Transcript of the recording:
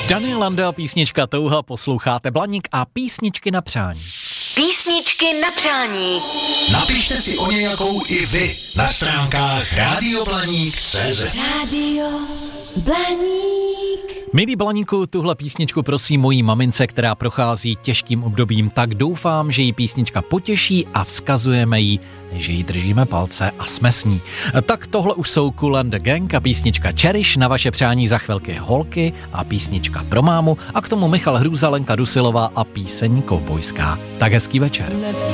Daniel Landa, písnička Touha, posloucháte Blaník a písničky na přání. Písničky na přání. Napište si o nějakou i vy na stránkách radioblaník.cz. Radio Blaník. Milí Blaníku, tuhle písničku prosím mojí mamince, která prochází těžkým obdobím, tak doufám, že jí písnička potěší a vzkazujeme jí, že jí držíme palce a jsme s ní. Tak tohle už jsou Kool and the Gang a písnička Cherish, na vaše přání za chvilky Holky a písnička pro mámu a k tomu Michal Hrůza, Lenka Dusilová a píseň Kovbojská. Tak hezký večer.